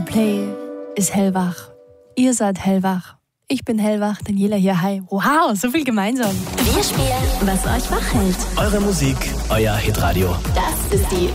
Play ist hellwach. Ihr seid hellwach. Ich bin hellwach, Daniela hier, hi. Wow, so viel gemeinsam. Wir spielen, was euch wach hält. Eure Musik, euer Hitradio. Das ist die